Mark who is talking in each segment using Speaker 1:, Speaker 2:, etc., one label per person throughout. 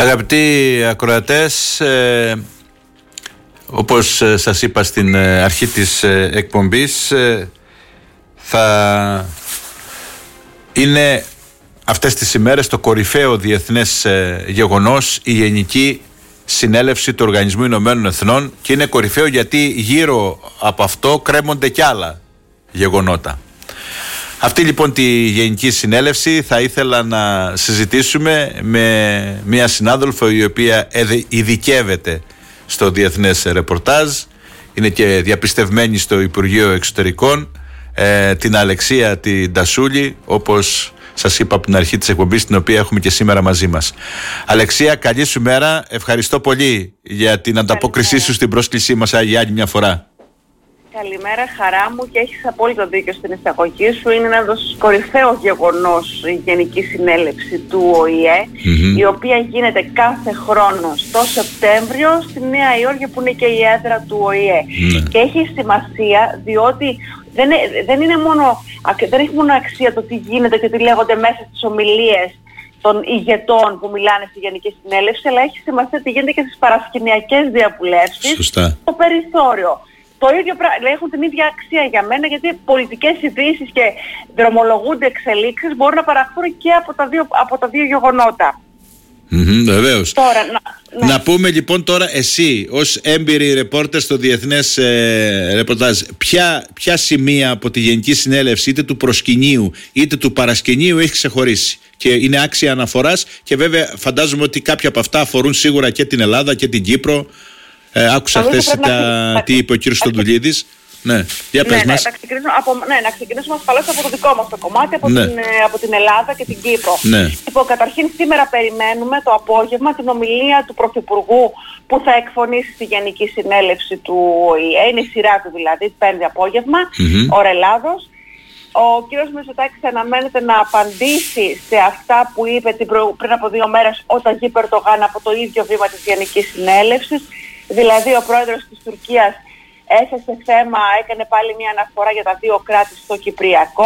Speaker 1: Αγαπητοί ακροατές, όπως σας είπα στην αρχή της εκπομπής, θα είναι αυτές τις ημέρες το κορυφαίο διεθνές γεγονός, η Γενική Συνέλευση του Οργανισμού Ηνωμένων Εθνών, και είναι κορυφαίο γιατί γύρω από αυτό κρέμονται κι άλλα γεγονότα. Αυτή λοιπόν τη Γενική Συνέλευση θα ήθελα να συζητήσουμε με μια συνάδελφο η οποία ειδικεύεται στο διεθνές ρεπορτάζ, είναι και διαπιστευμένη στο Υπουργείο Εξωτερικών, την Αλεξία την Τασούλη, όπως σας είπα από την αρχή της εκπομπής, την οποία έχουμε και σήμερα μαζί μας. Αλεξία, καλή σου μέρα, ευχαριστώ πολύ για την ανταπόκρισή σου στην πρόσκλησή μας για άλλη μια φορά.
Speaker 2: Καλημέρα, χαρά μου, και έχεις απόλυτο δίκιο στην εισαγωγή σου. Είναι ένα κορυφαίο γεγονός η Γενική Συνέλευση του ΟΗΕ, η οποία γίνεται κάθε χρόνο στο Σεπτέμβριο στη Νέα Υόρκη, που είναι και η έδρα του ΟΗΕ. Και έχει σημασία διότι δεν έχει μόνο αξία το τι γίνεται και τι λέγονται μέσα στις ομιλίες των ηγετών που μιλάνε στη Γενική Συνέλευση, αλλά έχει σημασία τι γίνεται και στις παρασκηνιακές διαβουλεύσεις στο περιθώριο. Το ίδιο έχουν την ίδια αξία για μένα, γιατί πολιτικές ειδήσεις και δρομολογούνται εξελίξεις μπορούν να παραχθούν και από τα δύο γεγονότα.
Speaker 1: Βεβαίως. Να πούμε λοιπόν τώρα, εσύ ως έμπειρη ρεπόρτερ στο διεθνές ρεπορτάζ, ποια σημεία από τη Γενική Συνέλευση, είτε του προσκυνίου είτε του παρασκηνίου, έχει ξεχωρίσει και είναι άξια αναφοράς? Και βέβαια φαντάζομαι ότι κάποια από αυτά αφορούν σίγουρα και την Ελλάδα και την Κύπρο. Άκουσα χθες τι είπε ο κύριος Στοδουλίδης. Ναι, για πες μας.
Speaker 2: Να ξεκινήσουμε ασφαλώς από το δικό μας το κομμάτι, από την Ελλάδα και την Κύπρο. Λοιπόν, καταρχήν σήμερα περιμένουμε το απόγευμα την ομιλία του Πρωθυπουργού που θα εκφωνήσει στη Γενική Συνέλευση του ΟΗΕ. Είναι η σειρά του δηλαδή, 5 απόγευμα, ώρα Ελλάδος. Ο κύριος Μητσοτάκης αναμένεται να απαντήσει σε αυτά που είπε πριν από 2 μέρες ο Ταγίπ Ερντογάν από το ίδιο βήμα της Γενικής Συνέλευσης. Δηλαδή ο πρόεδρος της Τουρκίας έθεσε θέμα, έκανε πάλι μια αναφορά για τα 2 κράτη στο Κυπριακό,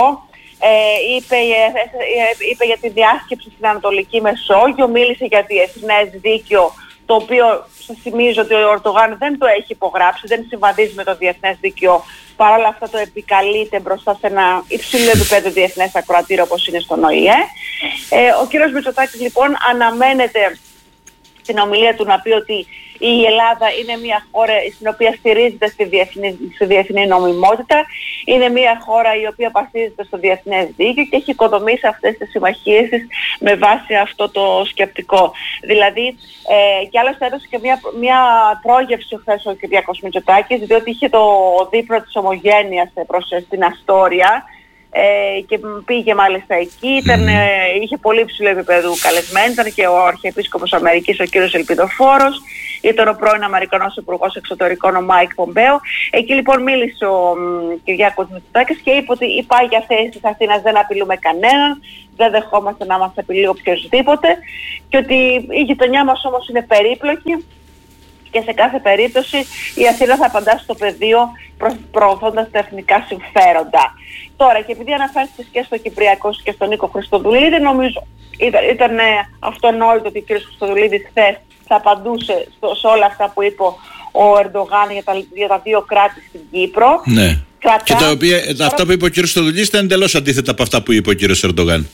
Speaker 2: είπε για τη διάσκεψη στην Ανατολική Μεσόγειο, μίλησε για διεθνές δίκαιο, το οποίο σας θυμίζω ότι ο Ερντογάν δεν το έχει υπογράψει, δεν συμβαδίζει με το διεθνές δίκαιο, παρόλα αυτά το επικαλείται μπροστά σε ένα υψηλό επίπεδο διεθνές ακροατήριο όπως είναι στον ΟΗΕ. Ο κύριος Μητσοτάκης λοιπόν αναμένεται στην ομιλία του να πει ότι η Ελλάδα είναι μια χώρα στην οποία στηρίζεται στη διεθνή νομιμότητα, είναι μια χώρα η οποία βασίζεται στο διεθνές δίκαιο και έχει οικοδομήσει αυτές τις συμμαχίες της με βάση αυτό το σκεπτικό. Δηλαδή, και άλλωστε έδωσε και μια πρόγευση χθες ο Κυριάκος Μητσοτάκης, διότι είχε το δείπνο της Ομογένειας στην Αστόρια, και πήγε μάλιστα εκεί, είχε πολύ ψηλό επίπεδο καλεσμένο, ήταν και ο Αρχιεπίσκοπος Αμερικής ο κύριος Ελπιδοφόρος, ήταν ο πρώην Αμερικανός Υπουργός Εξωτερικών ο Μάικ Πομπέο. Εκεί λοιπόν μίλησε ο Κυριάκος Μητσοτάκης και είπε ότι η πάγια θέση της Αθήνας δεν απειλούμε κανέναν, δεν δεχόμαστε να μας απειλεί οποιοσδήποτε, και ότι η γειτονιά μας όμως είναι περίπλοκη και σε κάθε περίπτωση η Αθήνα θα απαντά στο πεδίο προωθώντας τα εθνικά συμφέροντα. Τώρα, και επειδή αναφέρθηκες και στο Κυπριακό και στον Νίκο Χριστοδουλίδη, νομίζω ήταν αυτονόητο ότι ο κ. Χριστοδουλίδης χθες θα απαντούσε σε όλα αυτά που είπε ο Ερντογάν για τα 2 κράτη στην Κύπρο.
Speaker 1: Ναι. Και αυτά που είπε ο κ. Χριστοδουλίδης ήταν εντελώς αντίθετα από αυτά που είπε ο κ. Ερντογάν.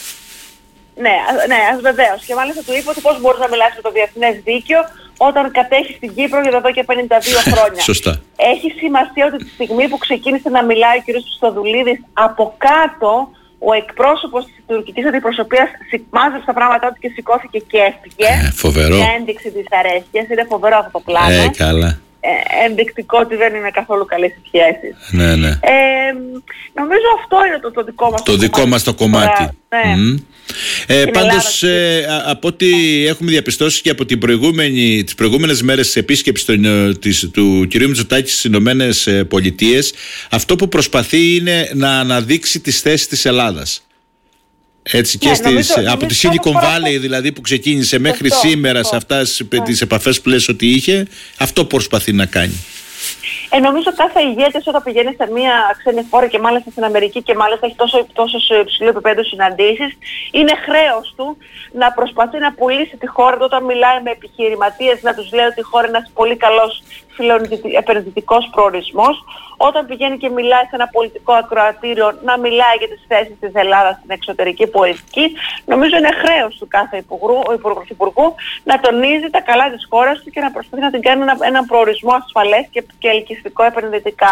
Speaker 2: Ναι, βεβαίως. Και μάλιστα του είπε ότι πώς μπορείς να μιλάς με το διεθνές δίκαιο όταν κατέχεις την Κύπρο για εδώ και 52 χρόνια.
Speaker 1: Σωστά.
Speaker 2: Έχει σημασία ότι τη στιγμή που ξεκίνησε να μιλάει ο κ. Χριστοδουλίδης, από κάτω ο εκπρόσωπος της τουρκικής αντιπροσωπείας μάζεψε τα πράγματά του και σηκώθηκε και έφυγε.
Speaker 1: Φοβερό.
Speaker 2: Για ένδειξη της αρέσκειας. Είναι φοβερό αυτό το πλάνο.
Speaker 1: Καλά.
Speaker 2: Ενδεικτικό ότι δεν είναι καθόλου καλές οι σχέσεις.
Speaker 1: Ναι.
Speaker 2: Νομίζω αυτό είναι το δικό μας
Speaker 1: το δικό μας το κομμάτι. Πάντως από ό,τι έχουμε διαπιστώσει και από τις προηγούμενες μέρες της επίσκεψης του κ. Μητσοτάκη στις Ηνωμένες Πολιτείες, αυτό που προσπαθεί είναι να αναδείξει τις θέσεις της Ελλάδας. Έτσι, και από τη Silicon Valley δηλαδή που ξεκίνησε μέχρι σήμερα σε αυτές τις επαφές που λες ότι είχε, αυτό προσπαθεί να κάνει.
Speaker 2: Νομίζω κάθε ηγέτης όταν πηγαίνει σε μια ξένη χώρα και μάλιστα στην Αμερική και μάλιστα έχει τόσο υψηλό επίπεδο συναντήσεις, είναι χρέος του να προσπαθεί να πουλήσει τη χώρα του όταν μιλάει με επιχειρηματίες, να τους λέει ότι η χώρα είναι ένας πολύ καλός επενδυτικός προορισμός. Όταν πηγαίνει και μιλάει σε ένα πολιτικό ακροατήριο, να μιλάει για τις θέσεις της Ελλάδας στην εξωτερική πολιτική. Νομίζω είναι χρέος του κάθε πρωθυπουργού να τονίζει τα καλά της χώρας του και να προσπαθεί να την κάνει έναν προορισμό ασφαλές και ελκυστικό επενδυτικά.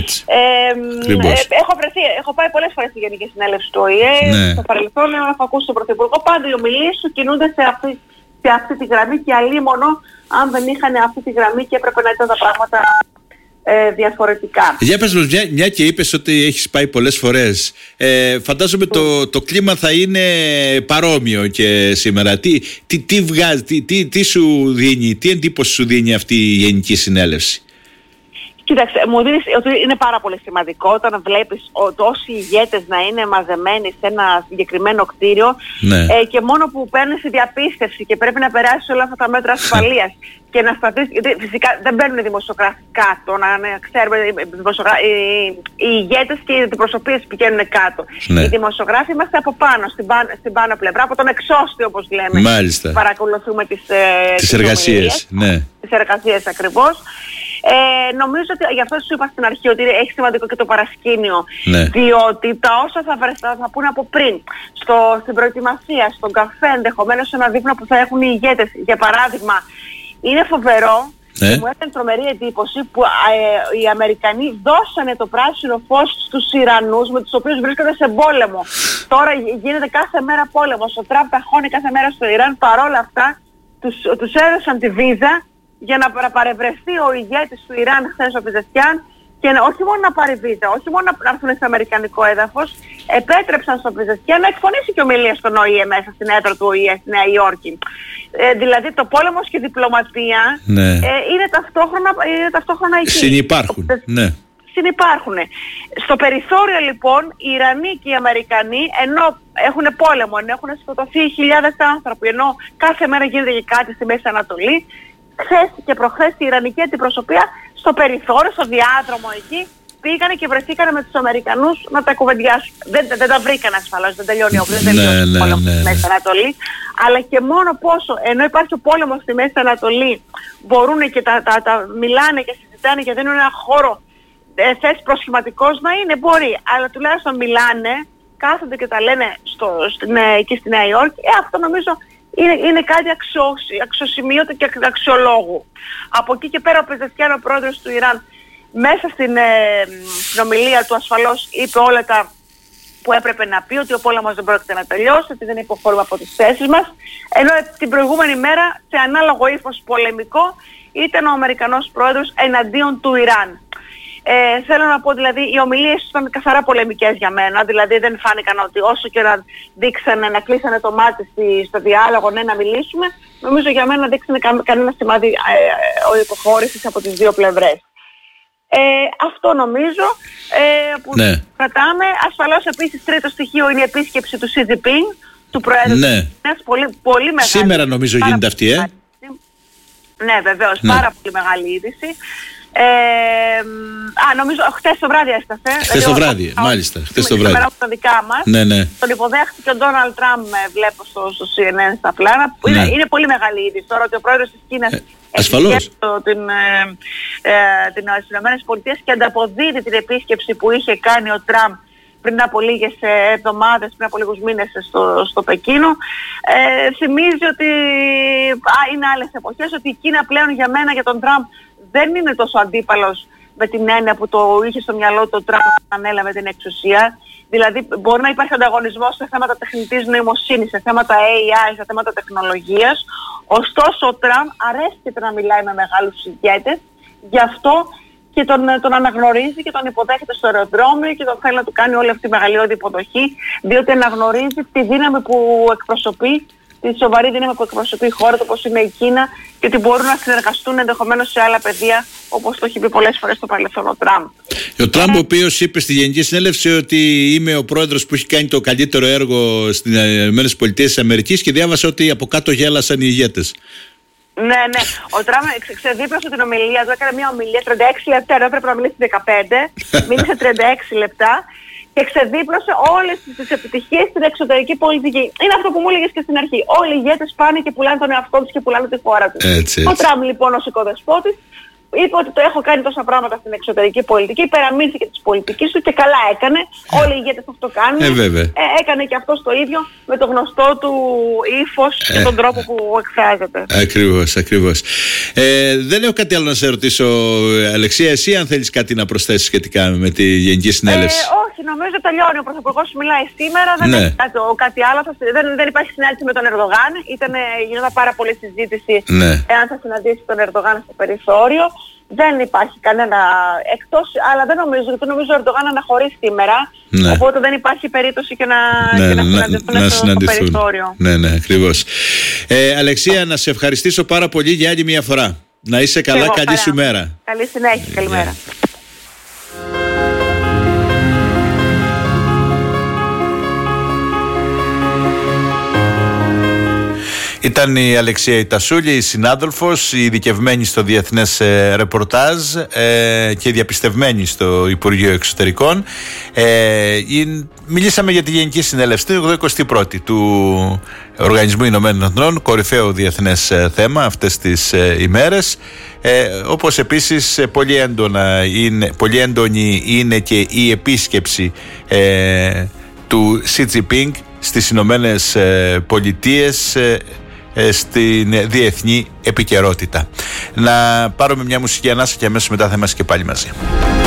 Speaker 2: Έχω πάει πολλές φορές στη Γενική Συνέλευση του ΟΗΕ. Στο παρελθόν έχω ακούσει τον Πρωθυπουργό, πάντα οι ομιλίες του κινούνται σε αυτή τη γραμμή και αλίμονο αν δεν είχαν αυτή τη γραμμή και έπρεπε να ήταν τα πράγματα διαφορετικά.
Speaker 1: Για πες μας, μια και είπες ότι έχεις πάει πολλές φορές, φαντάζομαι το κλίμα θα είναι παρόμοιο και σήμερα. Τι βγάζει, τι σου δίνει, τι εντύπωση σου δίνει αυτή η Γενική Συνέλευση?
Speaker 2: Κοίταξε, μου δίνεις ότι είναι πάρα πολύ σημαντικό όταν βλέπεις όσοι ηγέτες να είναι μαζεμένοι σε ένα συγκεκριμένο κτίριο, και μόνο που παίρνεις τη διαπίστευση και πρέπει να περάσεις όλα αυτά τα μέτρα ασφαλείας και να σταθείς, φυσικά δεν μπαίνουν οι δημοσιογράφοι κάτω, να ξέρουμε, οι ηγέτες και οι αντιπροσωπείες πηγαίνουν κάτω. Οι δημοσιογράφοι είμαστε από πάνω, στην πάνω πλευρά, από τον εξώστη όπως λέμε.
Speaker 1: Μάλιστα.
Speaker 2: Παρακολουθούμε τις
Speaker 1: εργασίες.
Speaker 2: Τις εργασίες ακριβώς. Νομίζω ότι γι' αυτό σου είπα στην αρχή ότι έχει σημαντικό και το παρασκήνιο, διότι τα όσα θα πούνε από πριν στην προετοιμασία, στον καφέ, ενδεχομένως σε ένα δείπνο που θα έχουν οι ηγέτες, για παράδειγμα, είναι φοβερό. Μου έκανε τρομερή εντύπωση που οι Αμερικανοί δώσανε το πράσινο φως στους Ιρανούς με τους οποίους βρίσκονται σε πόλεμο. Τώρα γίνεται κάθε μέρα πόλεμος, ο Τραμπ ταχώνει κάθε μέρα στο Ιράν, παρόλα αυτά τους έδωσαν τη βίζα για να παρευρεθεί ο ηγέτης του Ιράν χθες ο Πεζεσκιάν και όχι μόνο να πάρει βίζα, όχι μόνο να έρθουν στο αμερικανικό έδαφος, επέτρεψαν στον Πεζεσκιάν να εκφωνήσει και ομιλία στον ΟΗΕ μέσα στην έδρα του ΟΗΕ στη Νέα Υόρκη. Δηλαδή το πόλεμος και η διπλωματία είναι ταυτόχρονα εκεί. Συνυπάρχουν. Στο περιθώριο λοιπόν οι Ιρανοί και οι Αμερικανοί, ενώ έχουν πόλεμο, ενώ έχουν σκοτωθεί χιλιάδες άνθρωποι, ενώ κάθε μέρα γίνεται και κάτι στη Μέση Ανατολή, χθες και προχθές η Ιρανική αντιπροσωπεία στο περιθώριο, στο διάδρομο εκεί, πήγανε και βρεθήκανε με τους Αμερικανούς να τα κουβεντιάσουν. Δεν τα βρήκαν ασφαλώς, δεν τελειώνει ο πόλεμος στη Μέση Ανατολή, αλλά και μόνο πόσο, ενώ υπάρχει ο πόλεμος στη Μέση Ανατολή, μπορούν και τα μιλάνε και συζητάνε και δίνουν ένα χώρο θες προσχηματικός να είναι, μπορεί, αλλά τουλάχιστον μιλάνε, κάθονται και τα λένε εκεί στη Νέα Υόρκη. Αυτό νομίζω είναι κάτι αξιοσημείωτο και αξιολόγου. Από εκεί και πέρα ο Πεζεσκιάν, ο πρόεδρος του Ιράν, μέσα στην ομιλία του ασφαλώς είπε όλα τα που έπρεπε να πει, ότι ο πόλεμος δεν πρόκειται να τελειώσει, ότι δεν υποχωρούμε από τις θέσεις μας, ενώ την προηγούμενη μέρα σε ανάλογο ύφος πολεμικό ήταν ο Αμερικανός πρόεδρος εναντίον του Ιράν. Θέλω να πω, δηλαδή, οι ομιλίες ήταν καθαρά πολεμικές για μένα, δηλαδή δεν φάνηκαν ότι όσο και να δείξανε, να κλείσανε το μάτι στο διάλογο, να μιλήσουμε, νομίζω για μένα δείξανε κανένα σημάδι υποχώρησης από τις δύο πλευρές. Αυτό νομίζω που κρατάμε. Ασφαλώς επίσης τρίτο στοιχείο είναι η επίσκεψη του Xi Jinping, του Προέδρου της πολύ μεγάλη.
Speaker 1: Σήμερα νομίζω γίνεται αυτή,
Speaker 2: Ναι, βεβαίως, πάρα πολύ μεγάλη είδηση. Νομίζω χτες το βράδυ έστασε.
Speaker 1: Χτες το βράδυ, μάλιστα. Χτες το βράδυ.
Speaker 2: Τα δικά μας. Τον υποδέχτηκε ο Ντόναλντ Τραμπ, βλέπω στο CNN στα πλάνα. Είναι πολύ μεγάλη είδηση τώρα ότι ο πρόεδρος της Κίνας
Speaker 1: ασφαλώς
Speaker 2: τις Ηνωμένες Πολιτείες και ανταποδίδει την επίσκεψη που είχε κάνει ο Τραμπ πριν από λίγες εβδομάδες, πριν από λίγους μήνες στο Πεκίνο. Θυμίζει ότι είναι άλλες εποχές, ότι η Κίνα πλέον για μένα, για τον Τραμπ, δεν είναι τόσο αντίπαλος με την έννοια που το είχε στο μυαλό του ο Τραμπ όταν ανέλαβε την εξουσία. Δηλαδή μπορεί να υπάρχει ανταγωνισμός σε θέματα τεχνητής νοημοσύνης, σε θέματα AI, σε θέματα τεχνολογίας. Ωστόσο ο Τραμπ αρέσκεται να μιλάει με μεγάλους ηγέτες, γι' αυτό και τον αναγνωρίζει και τον υποδέχεται στο αεροδρόμιο και τον θέλει να του κάνει όλη αυτή τη μεγαλειώδη υποδοχή, διότι αναγνωρίζει τη δύναμη που εκπροσωπεί, τη σοβαρή δύναμη που εκπροσωπεί η χώρα του όπως είναι η Κίνα και ότι μπορούν να συνεργαστούν ενδεχομένως σε άλλα πεδία, όπως το έχει πει πολλές φορές στο παρελθόν ο Τραμπ.
Speaker 1: Ο Τραμπ, ο οποίος είπε στη Γενική Συνέλευση ότι είμαι ο πρόεδρος που έχει κάνει το καλύτερο έργο στις ΗΠΑ και διάβασα ότι από κάτω γέλασαν οι ηγέτες.
Speaker 2: Ναι. Ο Τραμπ ξεδίπλωσε την ομιλία του, έκανε μια ομιλία 36 λεπτά, ενώ έπρεπε να μιλήσει 15, μίλησε 36 λεπτά και ξεδίπλωσε όλες τις επιτυχίες στην εξωτερική πολιτική. Είναι αυτό που μου έλεγες και στην αρχή. Όλοι οι ηγέτες πάνε και πουλάνε τον εαυτό τους και πουλάνε τη χώρα τους.
Speaker 1: Έτσι.
Speaker 2: Ο Τραμπ λοιπόν ως οικοδεσπότης είπε ότι το έχω κάνει τόσα πράγματα στην εξωτερική πολιτική, υπεραμείνθηκε της πολιτικής του και καλά έκανε. Όλοι οι ηγέτες αυτό κάνουν. Έκανε και αυτός το ίδιο με το γνωστό του ύφος και τον τρόπο που εκφράζεται.
Speaker 1: Ακριβώς. Δεν έχω κάτι άλλο να σε ρωτήσω, Αλεξία. Εσύ αν θέλεις κάτι να προσθέσεις σχετικά με τη Γενική Συνέλευση.
Speaker 2: Όχι, νομίζω τελειώνει. Ο Πρωθυπουργός μιλάει σήμερα. Δεν έχει κάτι άλλο. Δεν υπάρχει συνάντηση με τον Ερντογάν. Γινόταν πάρα πολλή συζήτηση εάν θα συναντήσει τον Ερντογάν στο περιθώριο. Δεν υπάρχει κανένα εκτός, αλλά δεν νομίζω, γιατί νομίζω ο Ερντογάν αναχωρεί σήμερα. Οπότε δεν υπάρχει περίπτωση και να συναντηθούν στο περιθώριο.
Speaker 1: Ναι, ακριβώς. Αλεξία, να σε ευχαριστήσω πάρα πολύ για άλλη μια φορά. Να είσαι καλά, καλή σου μέρα.
Speaker 2: Καλή συνέχεια, καλημέρα.
Speaker 1: Ήταν η Αλεξία Ιτασούλη, η συνάδελφος, η ειδικευμένη στο διεθνές ρεπορτάζ και διαπιστευμένη στο Υπουργείο Εξωτερικών. Μιλήσαμε για τη Γενική Συνέλευση, το 21η του Οργανισμού Ηνωμένων Εθνών, κορυφαίο διεθνές θέμα αυτές τις ημέρες. Όπως επίσης πολύ έντονη είναι και η επίσκεψη του Xi Jinping στις Ηνωμένες Πολιτείες στην διεθνή επικαιρότητα. Να πάρουμε μια μουσική ανάσα και αμέσως μετά θα είμαστε και πάλι μαζί.